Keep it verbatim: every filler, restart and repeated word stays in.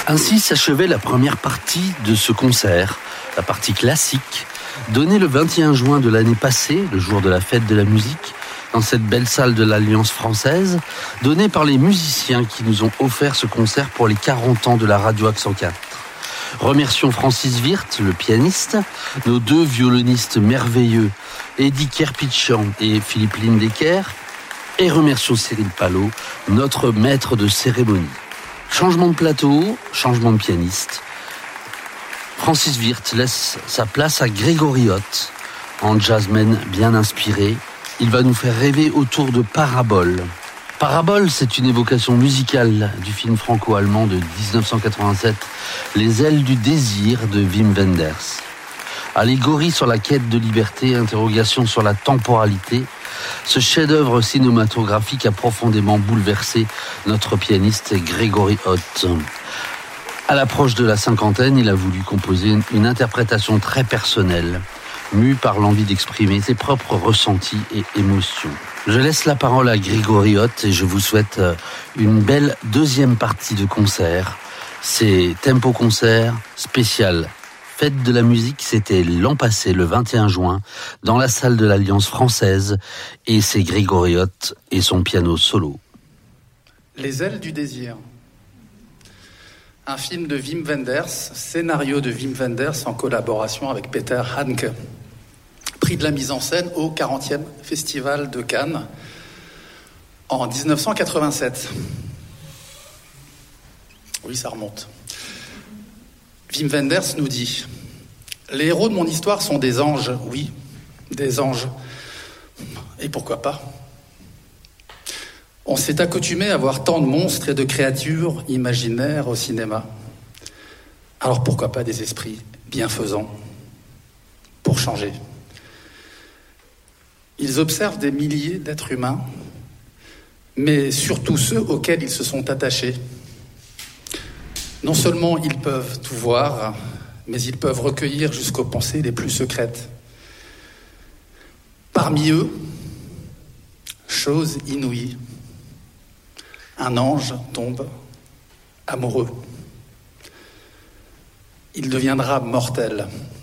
Ainsi s'achevait la première partie de ce concert, la partie classique, donnée le vingt et un juin de l'année passée, le jour de la fête de la musique, dans cette belle salle de l'Alliance française, donnée par les musiciens qui nous ont offert ce concert pour les quarante ans de la radio Accent quatre. Remercions Francis Wirth, le pianiste, nos deux violonistes merveilleux, Eddie Kerpitchan et Philippe Lindecker, et remercions Cyril Palot, notre maître de cérémonie. Changement de plateau, changement de pianiste. Francis Wirth laisse sa place à Grégory Hott, en jazzman bien inspiré. Il va nous faire rêver autour de Parabole. Parabole, c'est une évocation musicale du film franco-allemand de dix-neuf cent quatre-vingt-sept, Les ailes du désir de Wim Wenders. Allégorie sur la quête de liberté, interrogation sur la temporalité, ce chef-d'œuvre cinématographique a profondément bouleversé notre pianiste Grégory Hott. À l'approche de la cinquantaine, il a voulu composer une interprétation très personnelle, mue par l'envie d'exprimer ses propres ressentis et émotions. Je laisse la parole à Grégory Hott et je vous souhaite une belle deuxième partie de concert. C'est Tempo Concert spécial Fête de la musique, c'était l'an passé, le vingt et un juin, dans la salle de l'Alliance française, et c'est Grégory Hott et son piano solo. Les ailes du désir. Un film de Wim Wenders, scénario de Wim Wenders en collaboration avec Peter Handke. Prix de la mise en scène au quarantième Festival de Cannes en dix-neuf cent quatre-vingt-sept. Oui, ça remonte. Wim Wenders nous dit « Les héros de mon histoire sont des anges, oui, des anges. Et pourquoi pas ? On s'est accoutumé à voir tant de monstres et de créatures imaginaires au cinéma. Alors pourquoi pas des esprits bienfaisants pour changer ? Ils observent des milliers d'êtres humains, mais surtout ceux auxquels ils se sont attachés. Non seulement ils peuvent tout voir, mais ils peuvent recueillir jusqu'aux pensées les plus secrètes. Parmi eux, chose inouïe, un ange tombe amoureux. Il deviendra mortel.